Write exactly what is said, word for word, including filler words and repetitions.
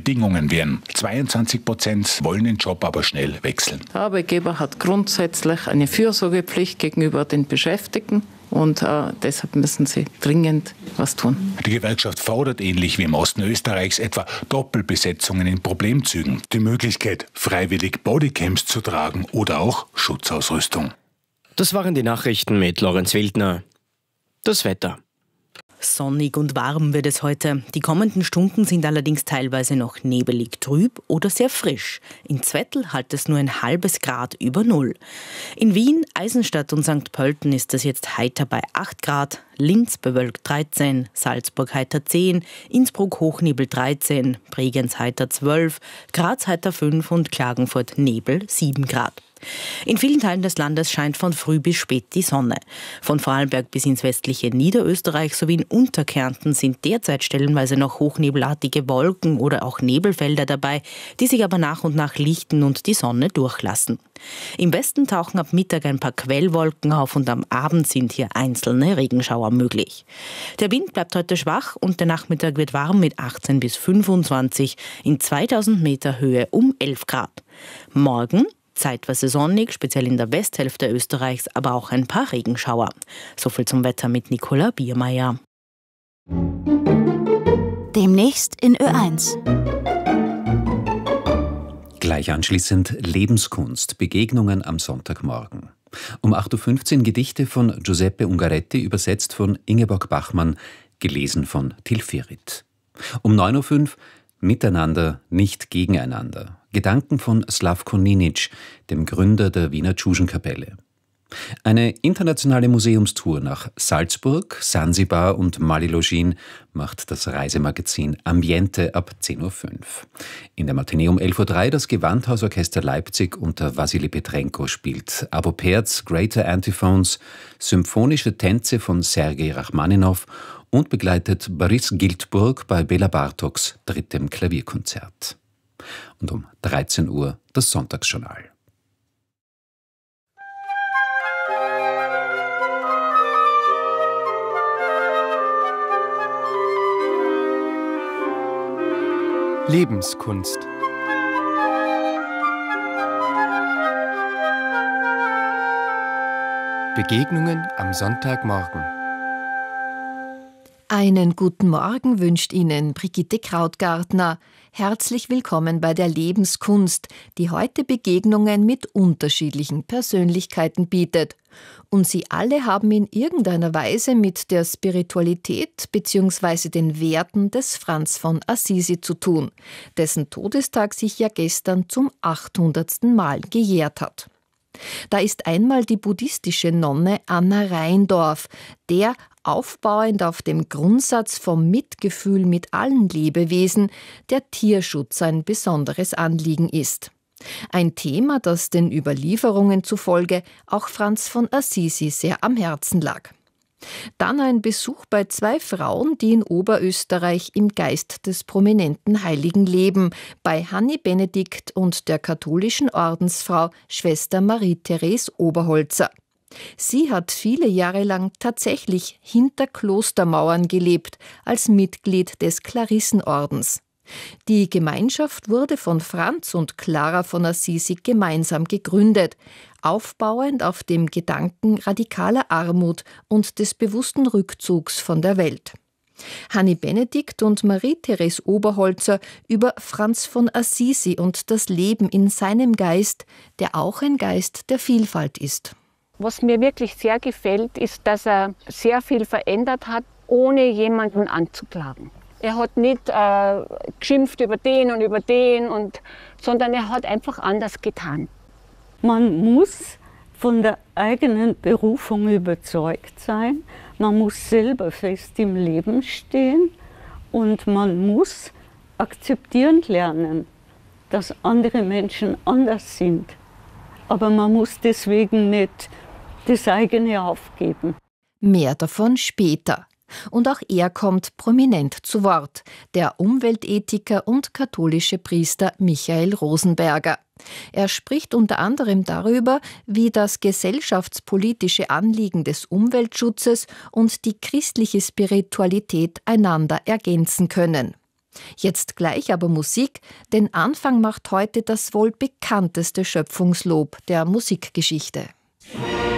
Bedingungen wären. zweiundzwanzig Prozent wollen den Job aber schnell wechseln. Der Arbeitgeber hat grundsätzlich eine Fürsorgepflicht gegenüber den Beschäftigten. Und äh, deshalb müssen sie dringend was tun. Die Gewerkschaft fordert ähnlich wie im Osten Österreichs etwa Doppelbesetzungen in Problemzügen, die Möglichkeit, freiwillig Bodycams zu tragen oder auch Schutzausrüstung. Das waren die Nachrichten mit Lorenz Wildner. Das Wetter. Sonnig und warm wird es heute. Die kommenden Stunden sind allerdings teilweise noch nebelig, trüb oder sehr frisch. In Zwettl halt es nur ein halbes Grad über Null. In Wien, Eisenstadt und Sankt Pölten ist es jetzt heiter bei acht Grad, Linz bewölkt dreizehn, Salzburg heiter zehn, Innsbruck Hochnebel dreizehn, Bregenz heiter zwölf, Graz heiter fünf und Klagenfurt Nebel sieben Grad. In vielen Teilen des Landes scheint von früh bis spät die Sonne. Von Vorarlberg bis ins westliche Niederösterreich sowie in Unterkärnten sind derzeit stellenweise noch hochnebelartige Wolken oder auch Nebelfelder dabei, die sich aber nach und nach lichten und die Sonne durchlassen. Im Westen tauchen ab Mittag ein paar Quellwolken auf und am Abend sind hier einzelne Regenschauer möglich. Der Wind bleibt heute schwach und der Nachmittag wird warm mit achtzehn bis fünfundzwanzig, in zweitausend Meter Höhe um elf Grad. Morgen zeitweise sonnig, speziell in der Westhälfte Österreichs, aber auch ein paar Regenschauer. Soviel zum Wetter mit Nicola Biermeier. Demnächst in Ö eins. Gleich anschließend Lebenskunst, Begegnungen am Sonntagmorgen. Um acht Uhr fünfzehn Gedichte von Giuseppe Ungaretti, übersetzt von Ingeborg Bachmann, gelesen von Till Firit. Um neun Uhr fünf Miteinander, nicht gegeneinander. Gedanken von Slavko Ninic, dem Gründer der Wiener Tschuschen-Kapelle. Eine internationale Museumstour nach Salzburg, Sansibar und Malilogin macht das Reisemagazin Ambiente ab zehn Uhr fünf. In der Matinee um elf Uhr drei das Gewandhausorchester Leipzig unter Wassily Petrenko spielt Abo Perz, Greater Antiphones, symphonische Tänze von Sergei Rachmaninow und begleitet Boris Giltburg bei Bela Bartoks drittem Klavierkonzert. Und um dreizehn Uhr das Sonntagsjournal. Lebenskunst. Begegnungen am Sonntagmorgen. Einen guten Morgen wünscht Ihnen Brigitte Krautgartner. Herzlich willkommen bei der Lebenskunst, die heute Begegnungen mit unterschiedlichen Persönlichkeiten bietet. Und sie alle haben in irgendeiner Weise mit der Spiritualität bzw. den Werten des Franz von Assisi zu tun, dessen Todestag sich ja gestern zum achthundertsten Mal gejährt hat. Da ist einmal die buddhistische Nonne Anna Rheindorf, der aufbauend auf dem Grundsatz vom Mitgefühl mit allen Lebewesen der Tierschutz ein besonderes Anliegen ist. Ein Thema, das den Überlieferungen zufolge auch Franz von Assisi sehr am Herzen lag. Dann ein Besuch bei zwei Frauen, die in Oberösterreich im Geist des prominenten Heiligen leben, bei Hanni Benedikt und der katholischen Ordensfrau Schwester Marie-Therese Oberholzer. Sie hat viele Jahre lang tatsächlich hinter Klostermauern gelebt, als Mitglied des Klarissenordens. Die Gemeinschaft wurde von Franz und Clara von Assisi gemeinsam gegründet, aufbauend auf dem Gedanken radikaler Armut und des bewussten Rückzugs von der Welt. Hanni Benedikt und Marie-Therese Oberholzer über Franz von Assisi und das Leben in seinem Geist, der auch ein Geist der Vielfalt ist. Was mir wirklich sehr gefällt, ist, dass er sehr viel verändert hat, ohne jemanden anzuklagen. Er hat nicht äh, geschimpft über den und über den, und, sondern er hat einfach anders getan. Man muss von der eigenen Berufung überzeugt sein, man muss selber fest im Leben stehen und man muss akzeptieren lernen, dass andere Menschen anders sind. Aber man muss deswegen nicht das eigene aufgeben. Mehr davon später. Und auch er kommt prominent zu Wort, der Umweltethiker und katholische Priester Michael Rosenberger. Er spricht unter anderem darüber, wie das gesellschaftspolitische Anliegen des Umweltschutzes und die christliche Spiritualität einander ergänzen können. Jetzt gleich aber Musik, den Anfang macht heute das wohl bekannteste Schöpfungslob der Musikgeschichte.